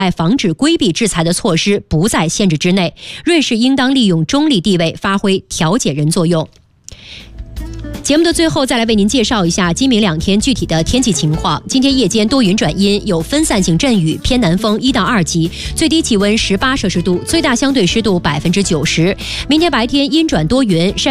防止规避制裁的措施不在限制之内，瑞士应当利用中立地位发挥调解人作用。节目的最后，再来为您介绍一下今明两天具体的天气情况。今天夜间多云转阴，有分散性阵雨，偏南风1到2级，最低气温18摄氏度，最大相对湿度90%。明天白天阴转多云，